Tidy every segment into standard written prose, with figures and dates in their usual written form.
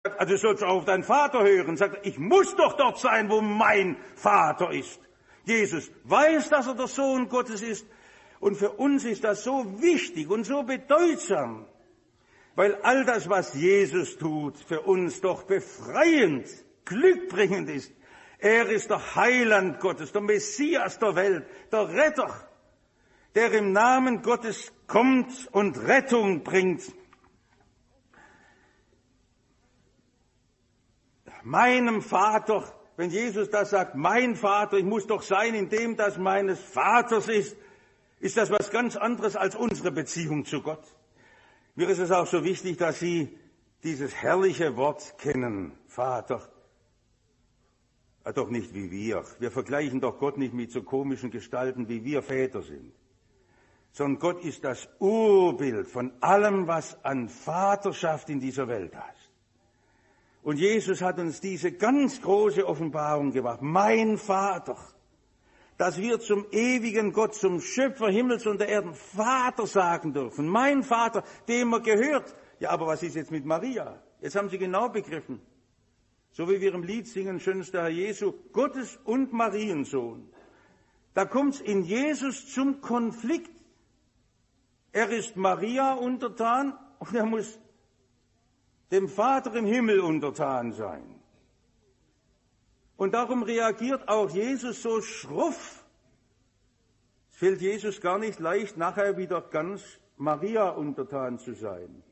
also du sollst auf deinen Vater hören. Sagt er, ich muss doch dort sein, wo mein Vater ist. Jesus weiß, dass er der Sohn Gottes ist. Und für uns ist das so wichtig und so bedeutsam, weil all das, was Jesus tut, für uns doch befreiend, glückbringend ist. Er ist der Heiland Gottes, der Messias der Welt, der Retter, der im Namen Gottes kommt und Rettung bringt. Meinem Vater, wenn Jesus das sagt, mein Vater, ich muss doch sein in dem, das meines Vaters ist das was ganz anderes als unsere Beziehung zu Gott. Mir ist es auch so wichtig, dass Sie dieses herrliche Wort kennen, Vater. Doch nicht wie wir. Wir vergleichen doch Gott nicht mit so komischen Gestalten, wie wir Väter sind. Sondern Gott ist das Urbild von allem, was an Vaterschaft in dieser Welt ist. Und Jesus hat uns diese ganz große Offenbarung gemacht. Mein Vater. Dass wir zum ewigen Gott, zum Schöpfer Himmels und der Erden Vater sagen dürfen. Mein Vater, dem er gehört. Ja, aber was ist jetzt mit Maria? Jetzt haben Sie genau begriffen. So wie wir im Lied singen, schönster Herr Jesu, Gottes und Mariensohn. Da kommt's in Jesus zum Konflikt. Er ist Maria untertan und er muss dem Vater im Himmel untertan sein. Und darum reagiert auch Jesus so schroff. Es fällt Jesus gar nicht leicht, nachher wieder ganz Maria untertan zu sein.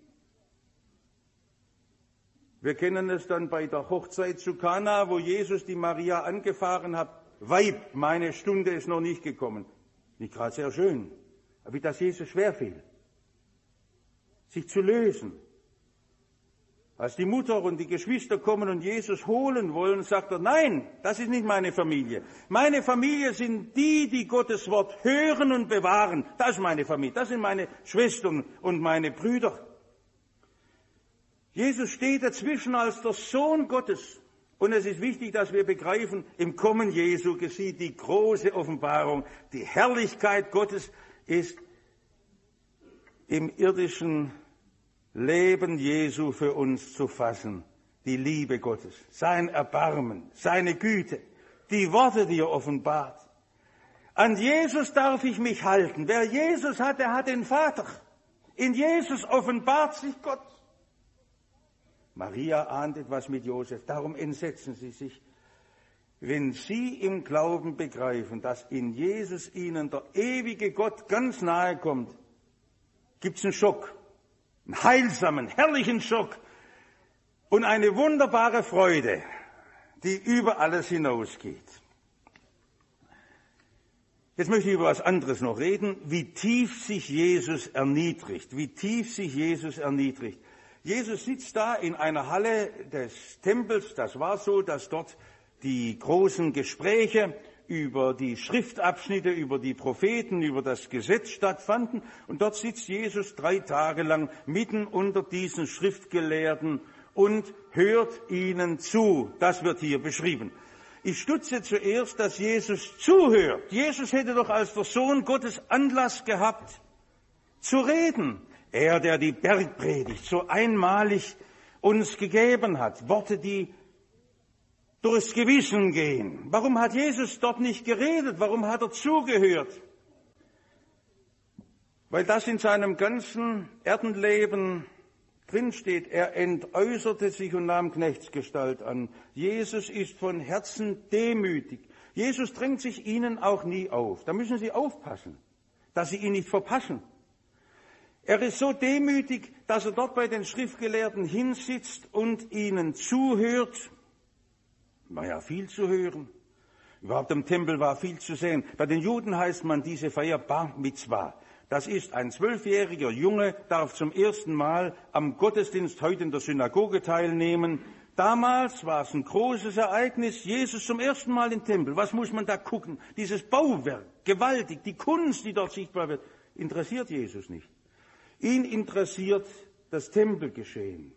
Wir kennen es dann bei der Hochzeit zu Kana, wo Jesus die Maria angefahren hat. Weib, meine Stunde ist noch nicht gekommen. Nicht gerade sehr schön, aber wie das Jesus schwerfiel, sich zu lösen. Als die Mutter und die Geschwister kommen und Jesus holen wollen, sagt er, nein, das ist nicht meine Familie. Meine Familie sind die, die Gottes Wort hören und bewahren. Das ist meine Familie, das sind meine Schwestern und meine Brüder. Jesus steht dazwischen als der Sohn Gottes. Und es ist wichtig, dass wir begreifen, im Kommen Jesu geschieht die große Offenbarung. Die Herrlichkeit Gottes ist im irdischen Leben Jesu für uns zu fassen. Die Liebe Gottes, sein Erbarmen, seine Güte, die Worte, die er offenbart. An Jesus darf ich mich halten. Wer Jesus hat, der hat den Vater. In Jesus offenbart sich Gott. Maria ahnt etwas mit Josef, darum entsetzen sie sich. Wenn sie im Glauben begreifen, dass in Jesus ihnen der ewige Gott ganz nahe kommt, gibt's einen Schock. Einen heilsamen, herrlichen Schock und eine wunderbare Freude, die über alles hinausgeht. Jetzt möchte ich über was anderes noch reden, wie tief sich Jesus erniedrigt, wie tief sich Jesus erniedrigt. Jesus sitzt da in einer Halle des Tempels, das war so, dass dort die großen Gespräche über die Schriftabschnitte, über die Propheten, über das Gesetz stattfanden. Und dort sitzt Jesus 3 Tage lang mitten unter diesen Schriftgelehrten und hört ihnen zu. Das wird hier beschrieben. Ich stutze zuerst, dass Jesus zuhört. Jesus hätte doch als der Sohn Gottes Anlass gehabt, zu reden. Er, der die Bergpredigt so einmalig uns gegeben hat. Worte, die durchs Gewissen gehen. Warum hat Jesus dort nicht geredet? Warum hat er zugehört? Weil das in seinem ganzen Erdenleben drinsteht. Er entäußerte sich und nahm Knechtsgestalt an. Jesus ist von Herzen demütig. Jesus drängt sich ihnen auch nie auf. Da müssen Sie aufpassen, dass Sie ihn nicht verpassen. Er ist so demütig, dass er dort bei den Schriftgelehrten hinsitzt und ihnen zuhört. War ja viel zu hören. Überhaupt im Tempel war viel zu sehen. Bei den Juden heißt man diese Feier Bar Mitzvah. Das ist ein 12-jähriger Junge, darf zum ersten Mal am Gottesdienst heute in der Synagoge teilnehmen. Damals war es ein großes Ereignis, Jesus zum ersten Mal im Tempel. Was muss man da gucken? Dieses Bauwerk, gewaltig, die Kunst, die dort sichtbar wird, interessiert Jesus nicht. Ihn interessiert das Tempelgeschehen.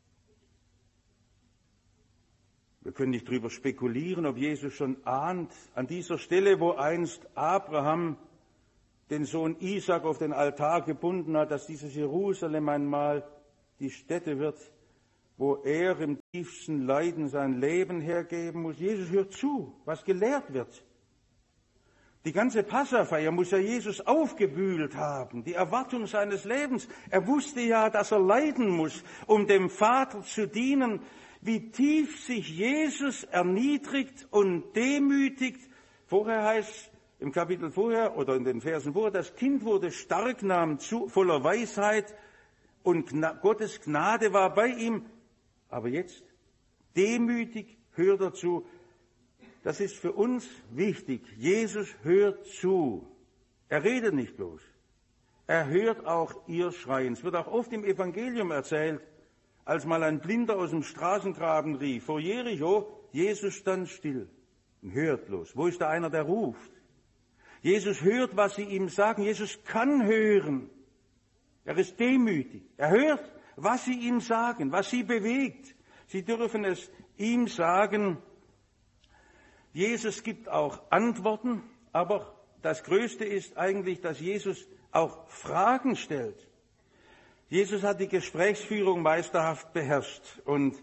Wir können nicht drüber spekulieren, ob Jesus schon ahnt, an dieser Stelle, wo einst Abraham den Sohn Isaak auf den Altar gebunden hat, dass dieses Jerusalem einmal die Stätte wird, wo er im tiefsten Leiden sein Leben hergeben muss. Jesus hört zu, was gelehrt wird. Die ganze Passafeier muss ja Jesus aufgewühlt haben, die Erwartung seines Lebens. Er wusste ja, dass er leiden muss, um dem Vater zu dienen. Wie tief sich Jesus erniedrigt und demütigt. Vorher heißt im Kapitel vorher oder in den Versen vorher, das Kind wurde stark, nahm zu, voller Weisheit und Gottes Gnade war bei ihm. Aber jetzt, demütig hört er zu. Das ist für uns wichtig. Jesus hört zu. Er redet nicht bloß. Er hört auch ihr Schreien. Es wird auch oft im Evangelium erzählt, als mal ein Blinder aus dem Straßengraben rief, vor Jericho, Jesus stand still und hört bloß. Wo ist da einer, der ruft? Jesus hört, was sie ihm sagen. Jesus kann hören. Er ist demütig. Er hört, was sie ihm sagen, was sie bewegt. Sie dürfen es ihm sagen. Jesus gibt auch Antworten, aber das Größte ist eigentlich, dass Jesus auch Fragen stellt. Jesus hat die Gesprächsführung meisterhaft beherrscht und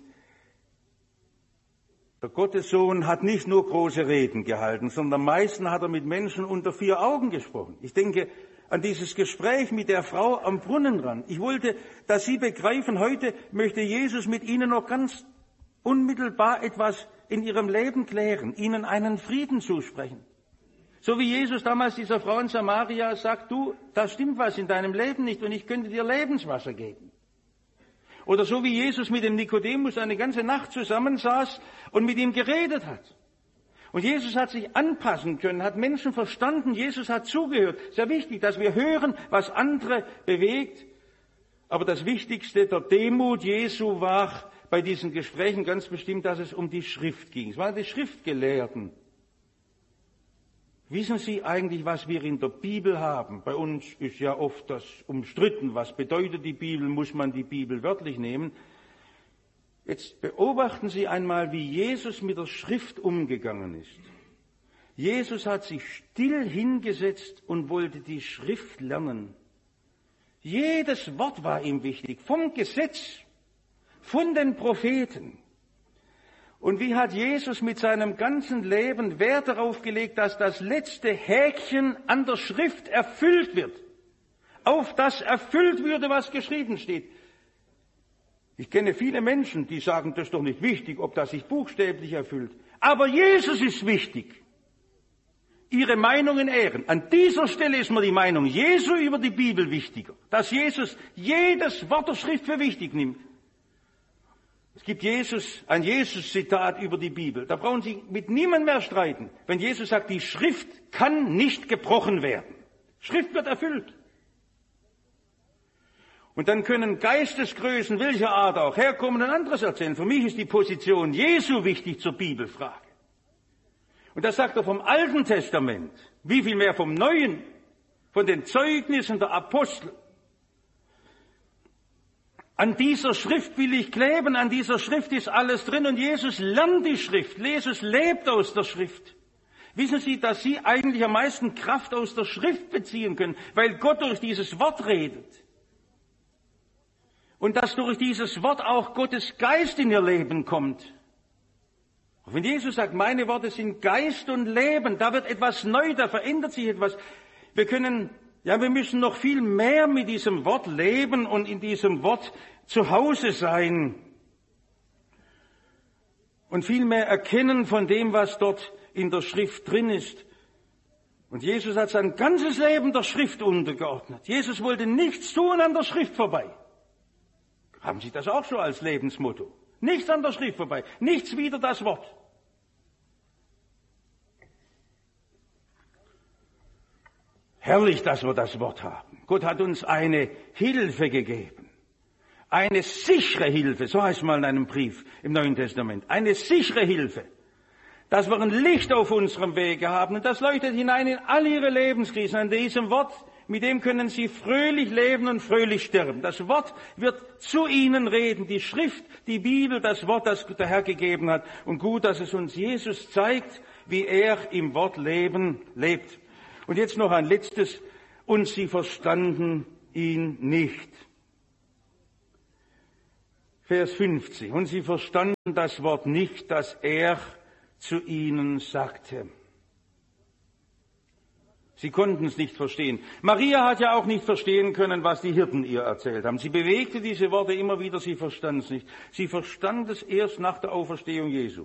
der Gottessohn hat nicht nur große Reden gehalten, sondern am meisten hat er mit Menschen unter 4 Augen gesprochen. Ich denke an dieses Gespräch mit der Frau am Brunnenrand. Ich wollte, dass Sie begreifen, heute möchte Jesus mit Ihnen noch ganz unmittelbar etwas in ihrem Leben klären, ihnen einen Frieden zusprechen. So wie Jesus damals dieser Frau in Samaria sagt, du, da stimmt was in deinem Leben nicht und ich könnte dir Lebenswasser geben. Oder so wie Jesus mit dem Nikodemus eine ganze Nacht zusammensaß und mit ihm geredet hat. Und Jesus hat sich anpassen können, hat Menschen verstanden, Jesus hat zugehört. Sehr wichtig, dass wir hören, was andere bewegt. Aber das Wichtigste, der Demut Jesu war bei diesen Gesprächen ganz bestimmt, dass es um die Schrift ging. Es waren die Schriftgelehrten. Wissen Sie eigentlich, was wir in der Bibel haben? Bei uns ist ja oft das umstritten. Was bedeutet die Bibel? Muss man die Bibel wörtlich nehmen? Jetzt beobachten Sie einmal, wie Jesus mit der Schrift umgegangen ist. Jesus hat sich still hingesetzt und wollte die Schrift lernen. Jedes Wort war ihm wichtig, vom Gesetz, von den Propheten. Und wie hat Jesus mit seinem ganzen Leben Wert darauf gelegt, dass das letzte Häkchen an der Schrift erfüllt wird, auf das erfüllt würde, was geschrieben steht. Ich kenne viele Menschen, die sagen, das ist doch nicht wichtig, ob das sich buchstäblich erfüllt. Aber Jesus ist wichtig. Ihre Meinungen ehren. An dieser Stelle ist mir die Meinung Jesu über die Bibel wichtiger. Dass Jesus jedes Wort der Schrift für wichtig nimmt. Es gibt ein Jesus-Zitat über die Bibel. Da brauchen Sie mit niemandem mehr streiten. Wenn Jesus sagt, die Schrift kann nicht gebrochen werden. Schrift wird erfüllt. Und dann können Geistesgrößen welcher Art auch herkommen und anderes erzählen. Für mich ist die Position Jesu wichtig zur Bibelfrage. Und das sagt er vom Alten Testament. Wie viel mehr vom Neuen? Von den Zeugnissen der Apostel. An dieser Schrift will ich kleben, an dieser Schrift ist alles drin und Jesus lernt die Schrift, Jesus lebt aus der Schrift. Wissen Sie, dass Sie eigentlich am meisten Kraft aus der Schrift beziehen können, weil Gott durch dieses Wort redet. Und dass durch dieses Wort auch Gottes Geist in Ihr Leben kommt. Auch wenn Jesus sagt, meine Worte sind Geist und Leben, da wird etwas neu, da verändert sich etwas. Wir müssen noch viel mehr mit diesem Wort leben und in diesem Wort zu Hause sein. Und viel mehr erkennen von dem, was dort in der Schrift drin ist. Und Jesus hat sein ganzes Leben der Schrift untergeordnet. Jesus wollte nichts tun an der Schrift vorbei. Haben Sie das auch so als Lebensmotto? Nichts an der Schrift vorbei, nichts wider das Wort. Herrlich, dass wir das Wort haben. Gott hat uns eine Hilfe gegeben. Eine sichere Hilfe, so heißt es mal in einem Brief im Neuen Testament. Eine sichere Hilfe. Dass wir ein Licht auf unserem Wege haben und das leuchtet hinein in all ihre Lebenskrisen. An diesem Wort, mit dem können sie fröhlich leben und fröhlich sterben. Das Wort wird zu ihnen reden. Die Schrift, die Bibel, das Wort, das der Herr gegeben hat. Und gut, dass es uns Jesus zeigt, wie er im Wort lebt. Und jetzt noch ein letztes. Und sie verstanden ihn nicht. Vers 50. Und sie verstanden das Wort nicht, das er zu ihnen sagte. Sie konnten es nicht verstehen. Maria hat ja auch nicht verstehen können, was die Hirten ihr erzählt haben. Sie bewegte diese Worte immer wieder, sie verstand es nicht. Sie verstand es erst nach der Auferstehung Jesu.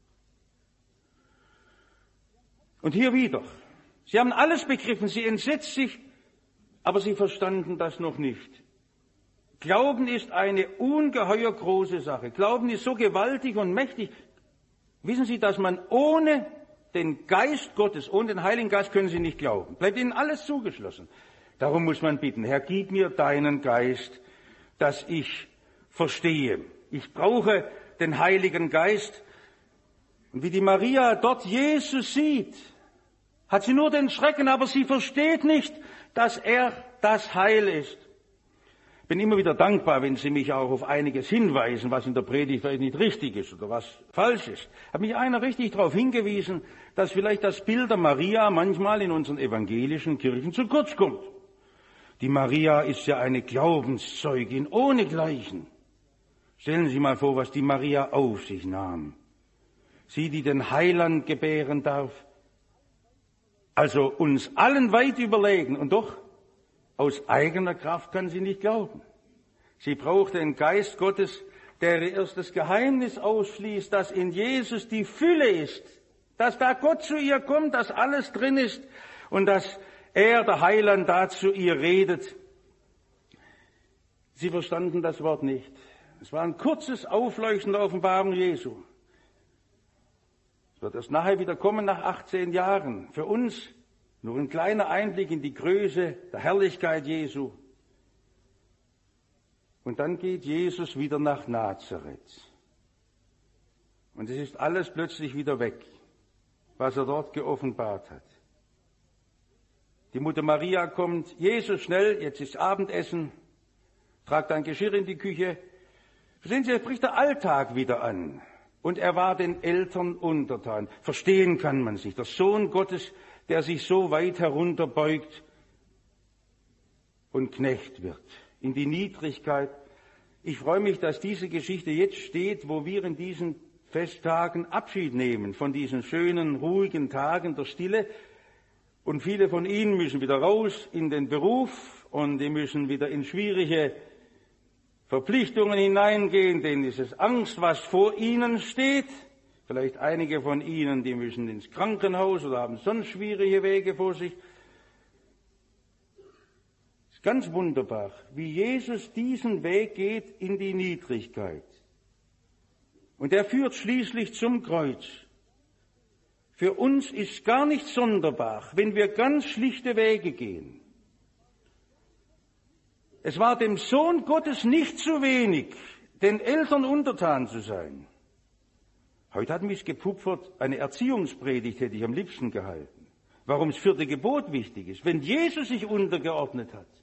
Und hier wieder. Sie haben alles begriffen, sie entsetzt sich, aber sie verstanden das noch nicht. Glauben ist eine ungeheuer große Sache. Glauben ist so gewaltig und mächtig. Wissen Sie, dass man ohne den Geist Gottes, ohne den Heiligen Geist können Sie nicht glauben. Bleibt Ihnen alles zugeschlossen. Darum muss man bitten, Herr, gib mir deinen Geist, dass ich verstehe. Ich brauche den Heiligen Geist. Und wie die Maria dort Jesus sieht, hat sie nur den Schrecken, aber sie versteht nicht, dass er das Heil ist. Ich bin immer wieder dankbar, wenn Sie mich auch auf einiges hinweisen, was in der Predigt vielleicht nicht richtig ist oder was falsch ist. Hat mich einer richtig darauf hingewiesen, dass vielleicht das Bild der Maria manchmal in unseren evangelischen Kirchen zu kurz kommt. Die Maria ist ja eine Glaubenszeugin ohnegleichen. Stellen Sie sich mal vor, was die Maria auf sich nahm. Sie, die den Heiland gebären darf, also uns allen weit überlegen, und doch aus eigener Kraft kann sie nicht glauben. Sie braucht den Geist Gottes, der erst das Geheimnis ausschließt, dass in Jesus die Fülle ist, dass da Gott zu ihr kommt, dass alles drin ist und dass er, der Heiland, da zu ihr redet. Sie verstanden das Wort nicht. Es war ein kurzes Aufleuchten der Offenbarung Jesu. Es wird erst nachher wieder kommen, nach 18 Jahren. Für uns nur ein kleiner Einblick in die Größe der Herrlichkeit Jesu. Und dann geht Jesus wieder nach Nazareth. Und es ist alles plötzlich wieder weg, was er dort geoffenbart hat. Die Mutter Maria kommt, Jesus schnell, jetzt ist Abendessen, tragt ein Geschirr in die Küche. Verstehen Sie, jetzt bricht der Alltag wieder an. Und er war den Eltern untertan. Verstehen kann man sich. Der Sohn Gottes, der sich so weit herunterbeugt und Knecht wird. In die Niedrigkeit. Ich freue mich, dass diese Geschichte jetzt steht, wo wir in diesen Festtagen Abschied nehmen von diesen schönen, ruhigen Tagen der Stille. Und viele von Ihnen müssen wieder raus in den Beruf und die müssen wieder in schwierige Verpflichtungen hineingehen, denen ist es Angst, was vor ihnen steht. Vielleicht einige von Ihnen, die müssen ins Krankenhaus oder haben sonst schwierige Wege vor sich. Es ist ganz wunderbar, wie Jesus diesen Weg geht in die Niedrigkeit. Und er führt schließlich zum Kreuz. Für uns ist gar nicht sonderbar, wenn wir ganz schlichte Wege gehen. Es war dem Sohn Gottes nicht zu wenig, den Eltern untertan zu sein. Heute hat mich gepupfert, eine Erziehungspredigt hätte ich am liebsten gehalten. Warum das 4. Gebot wichtig ist, wenn Jesus sich untergeordnet hat.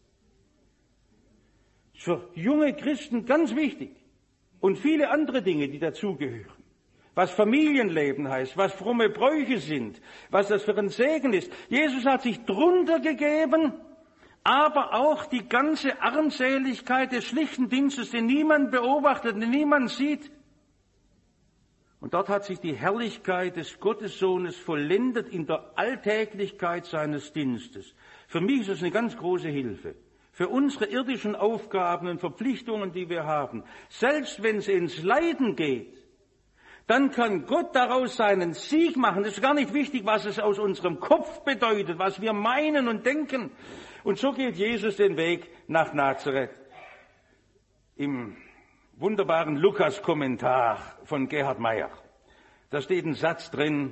Ist für junge Christen ganz wichtig. Und viele andere Dinge, die dazugehören. Was Familienleben heißt, was fromme Bräuche sind, was das für ein Segen ist. Jesus hat sich drunter gegeben, aber auch die ganze Armseligkeit des schlichten Dienstes, den niemand beobachtet, den niemand sieht. Und dort hat sich die Herrlichkeit des Gottessohnes vollendet in der Alltäglichkeit seines Dienstes. Für mich ist es eine ganz große Hilfe. Für unsere irdischen Aufgaben und Verpflichtungen, die wir haben. Selbst wenn es ins Leiden geht, dann kann Gott daraus seinen Sieg machen. Es ist gar nicht wichtig, was es aus unserem Kopf bedeutet, was wir meinen und denken. Und so geht Jesus den Weg nach Nazareth. Im wunderbaren Lukas-Kommentar von Gerhard Meyer, da steht ein Satz drin,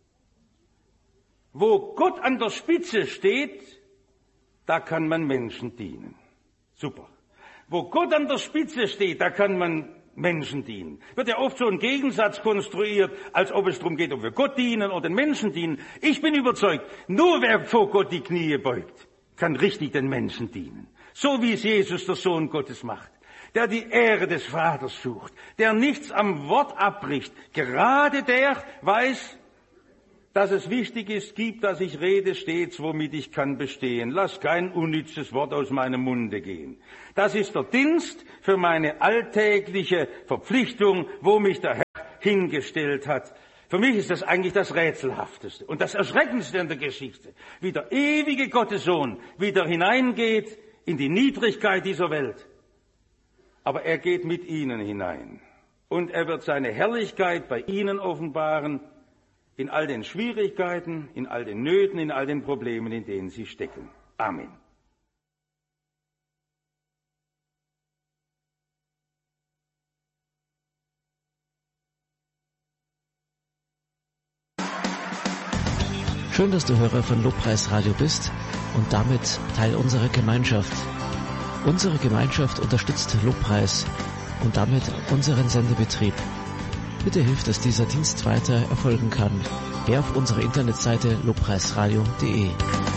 wo Gott an der Spitze steht, da kann man Menschen dienen. Super. Wo Gott an der Spitze steht, da kann man Menschen dienen. Wird ja oft so ein Gegensatz konstruiert, als ob es darum geht, ob wir Gott dienen oder den Menschen dienen. Ich bin überzeugt, nur wer vor Gott die Knie beugt, kann richtig den Menschen dienen. So wie es Jesus, der Sohn Gottes, macht. Der die Ehre des Vaters sucht, der nichts am Wort abbricht. Gerade der weiß, dass es wichtig ist, gib, dass ich rede stets, womit ich kann bestehen. Lass kein unnützes Wort aus meinem Munde gehen. Das ist der Dienst für meine alltägliche Verpflichtung, wo mich der Herr hingestellt hat. Für mich ist das eigentlich das Rätselhafteste und das Erschreckendste in der Geschichte, wie der ewige Gottessohn wieder hineingeht in die Niedrigkeit dieser Welt. Aber er geht mit ihnen hinein und er wird seine Herrlichkeit bei ihnen offenbaren, in all den Schwierigkeiten, in all den Nöten, in all den Problemen, in denen sie stecken. Amen. Schön, dass du Hörer von Lobpreis Radio bist und damit Teil unserer Gemeinschaft. Unsere Gemeinschaft unterstützt Lobpreis und damit unseren Sendebetrieb. Bitte hilf, dass dieser Dienst weiter erfolgen kann. Geh auf unsere Internetseite lobpreisradio.de.